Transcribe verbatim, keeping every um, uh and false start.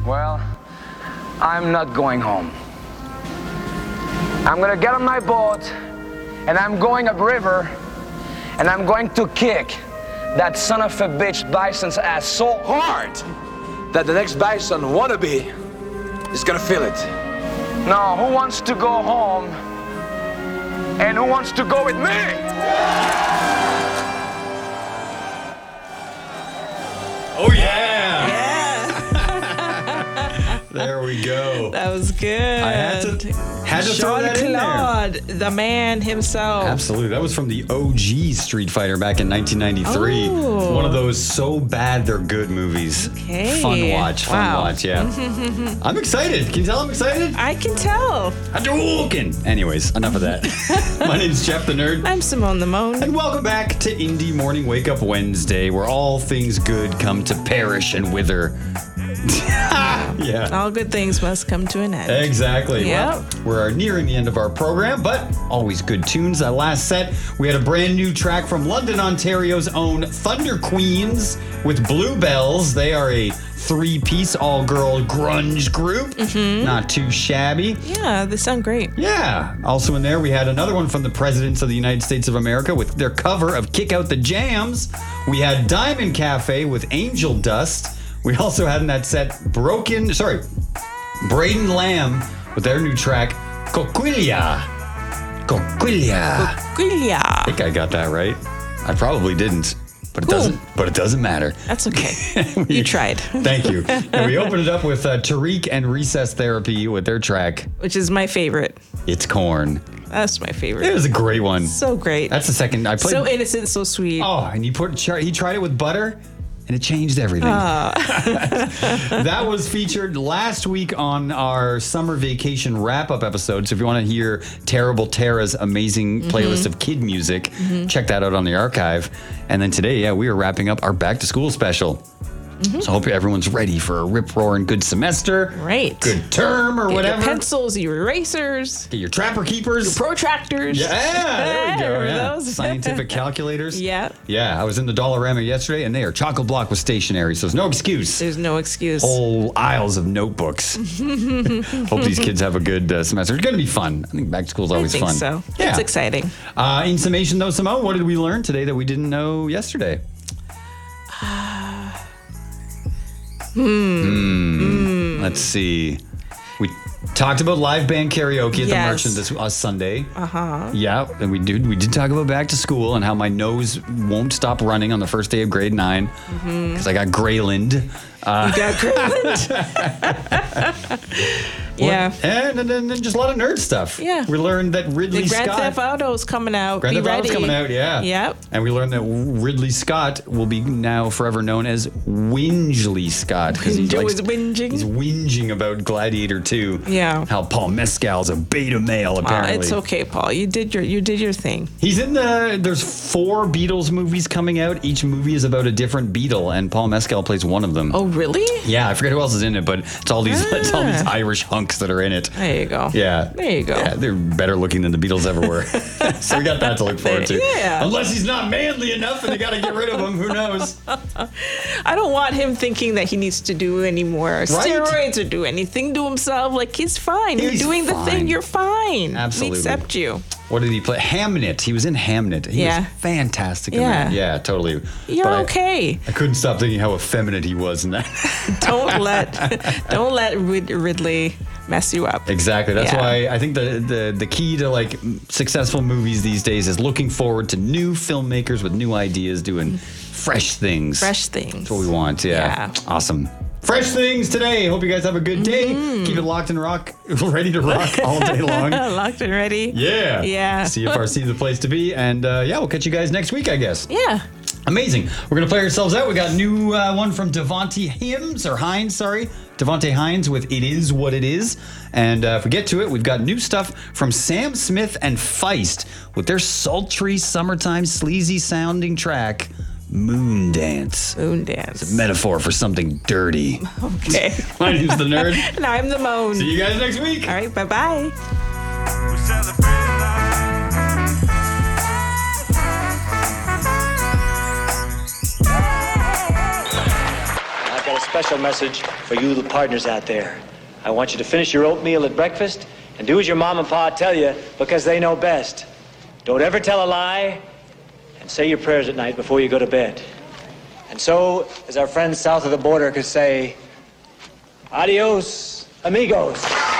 Well, I'm not going home. I'm gonna get on my boat, and I'm going upriver, and I'm going to kick that son of a bitch Bison's ass so hard that the next Bison wannabe is gonna feel it. Now, who wants to go home, and who wants to go with me? Oh, yeah! Yeah. There we go. That was good. I had to, had to throw that in there. Jean-Claude, the man himself. Absolutely. That was from the O G Street Fighter back in nineteen ninety-three. Oh. One of those so bad they're good movies. Okay. Fun watch, fun Wow. watch, yeah. I'm excited. Can you tell I'm excited? I can tell. Hadouken! Anyways, enough of that. My name's Jeff the Nerd. I'm Simone the Moan. And welcome back to Indie Morning Wake Up Wednesday, where all things good come to perish and wither. Yeah. All good things must come to an end. Exactly. Yep. Well, we're nearing the end of our program, but always good tunes. That last set, we had a brand new track from London, Ontario's own Thunder Queens with Bluebells. They are a three-piece all-girl grunge group. Mm-hmm. Not too shabby. Yeah, they sound great. Yeah. Also in there, we had another one from the Presidents of the United States of America with their cover of Kick Out the Jams. We had Diamond Cafe with Angel Dust. We also had in that set Broken, sorry, Braden Lamb with their new track, Coquilla. Coquilla. Coquilla. I think I got that right. I probably didn't, but it Cool. doesn't. But it doesn't matter. That's okay. We- You tried. Thank you. And we opened it up with uh, Tariq and Recess Therapy with their track, Which is my favorite. It's Corn. That's my favorite. It was a great one. So great. That's the second I played. so innocent, so sweet. Oh, and you put he tried it with butter, and it changed everything. That was featured last week on our summer vacation wrap-up episode. So if you want to hear Terrible Tara's amazing playlist of kid music, check that out on the archive. And then today, yeah, we are wrapping up our back-to-school special. So I hope everyone's ready for a rip-roaring good semester. Right. Good term or Get whatever. your pencils, your erasers, Get your Trapper Keepers. protractors. Yeah, there we go. Remember Yeah. those? Scientific calculators. Yeah. Yeah, I was in the Dollarama yesterday, and they are chock a block with stationery, so there's no excuse. There's no excuse. Whole aisles of notebooks. Hope these kids have a good uh, semester. It's going to be fun. I think back to school is I always think fun. so. Yeah. It's exciting. Uh, in summation, though, Simone, what did we learn today that we didn't know yesterday? Hmm. Let's see. We talked about live band karaoke at the Yes. Merchant this uh, Sunday. Uh huh. Yeah, and we did. We did talk about back to school and how my nose won't stop running on the first day of grade nine because I got Grayland. Uh, You got Greenland. Yeah. and, and then just a lot of nerd stuff. Yeah. We learned that Ridley The Grand Scott. Theft Auto's coming out. Grand Be Theft Auto's ready. coming out, yeah. Yep. And we learned that Ridley Scott will be now forever known as Wingely Scott because he He likes was whinging. He's whinging about Gladiator two. Yeah. How Paul Mescal's a beta male Uh, apparently. it's okay, Paul. You did your you did your thing. He's in the. There's four Beatles movies coming out. Each movie is about a different Beatle, and Paul Mescal plays one of them. Oh, really? Yeah, I forget who else is in it, but it's all these it's all these Ah. Irish hunks that are in it. There you go. Yeah, There you go. Yeah, they're better looking than the Beatles ever were. So we got that to look forward to. Yeah. Unless he's not manly enough, and they got to get rid of him. Who knows? I don't want him thinking that he needs to do any more steroids or do anything to himself. Like, he's fine. He's You're doing the fine. thing. You're fine. Absolutely. We accept you. What did he play? Hamnet. He was in Hamnet. He Yeah. was fantastic. In Yeah. that. Yeah, totally. You're But I- okay. I couldn't stop thinking how effeminate he was in that. Don't let don't let Rid- Ridley mess you up. Exactly. That's Yeah. why I think the, the the key to like m- successful movies these days is looking forward to new filmmakers with new ideas doing fresh things. Fresh things. That's what we want. Yeah. Yeah. Awesome. Fresh things today. Hope you guys have a good day. Mm-hmm. Keep it locked and rock, ready to rock all day long. Locked and ready. Yeah. Yeah. C F R C is the place to be. And uh, yeah, we'll catch you guys next week, I guess. Yeah. Amazing. We're going to play ourselves out. We got a new uh, one from Devontae Hims, or Hines, sorry. Devontae Hines with It Is What It Is. And uh, if we get to it, we've got new stuff from Sam Smith and Feist with their sultry, summertime, sleazy sounding track, Moon Dance. Moon dance. Metaphor for something dirty. Okay. My name's The Nerd. And I'm the moan. See you guys next week. All right. Bye bye. We celebrate life. I've got a special message for you the partners out there. I want you to finish your oatmeal at breakfast and do as your mom and pa tell you because they know best. Don't ever tell a lie and say your prayers at night before you go to bed. And so, as our friends south of the border could say, adios, amigos.